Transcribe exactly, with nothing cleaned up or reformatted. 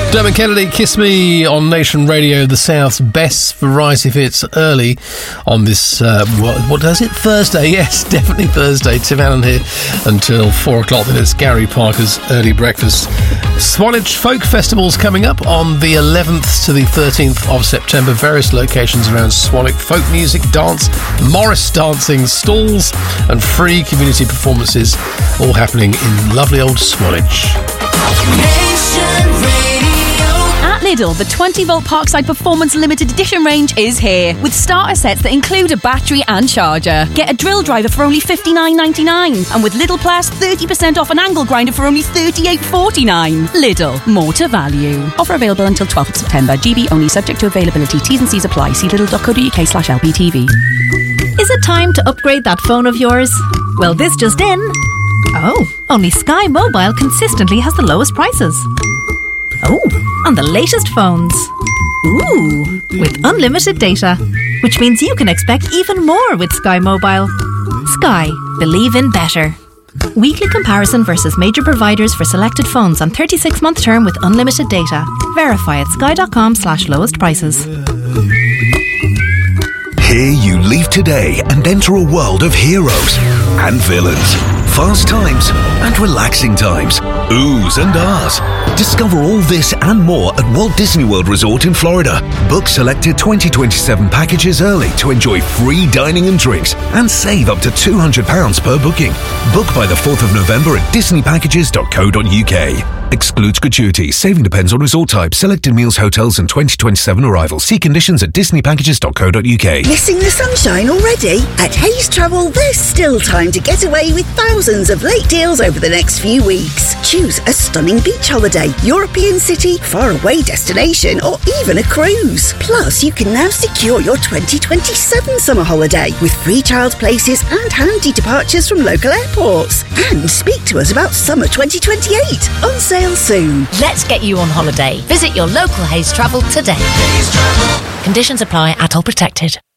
Dermot Kennedy, Kiss Me on Nation Radio, the South's best variety hits early on this, uh, what, what does it? Thursday, yes, definitely Thursday. Tim Allen here until four o'clock. Then it's Gary Parker's Early Breakfast. Swanage Folk Festival's coming up on the eleventh to the thirteenth of September. Various locations around Swanwick. Folk music, dance, Morris dancing, stalls and free community performances all happening in lovely old Swanage. At Lidl, the twenty volt Parkside Performance Limited Edition range is here, with starter sets that include a battery and charger. Get a drill driver for only fifty-nine ninety-nine, and with Lidl Plus, thirty percent off an angle grinder for only thirty-eight forty-nine. Lidl, more to value. Offer available until twelfth of September. G B only, subject to availability. T's and C's apply. See lidl.co.uk slash LPTV. Is it time to upgrade that phone of yours? Well, this just in. Oh, only Sky Mobile consistently has the lowest prices. Oh, on the latest phones. Ooh, with unlimited data, which means you can expect even more with Sky Mobile. Sky, believe in better. Weekly comparison versus major providers for selected phones on thirty-six month term with unlimited data. Verify at sky.com slash lowest prices. Here you leave today and enter a world of heroes and villains, fast times and relaxing times, oohs and ahs. Discover all this and more at Walt Disney World Resort in Florida. Book selected twenty twenty-seven packages early to enjoy free dining and drinks and save up to two hundred pounds per booking. Book by the fourth of November at disney packages dot co dot uk. Excludes gratuity. Saving depends on resort type, selected meals, hotels and twenty twenty-seven arrivals. See conditions at disney packages dot co dot uk. Missing the sunshine already? At Hayes Travel, there's still time to get away with thousands of late deals over the next few weeks. Choose a stunning beach holiday, European city, faraway destination, or even a cruise. Plus, you can now secure your twenty twenty-seven summer holiday with free child places and handy departures from local airports. And speak to us about summer twenty twenty-eight, on sale soon. Let's get you on holiday. Visit your local Hayes Travel today. Hayes Travel. Conditions apply. At all protected.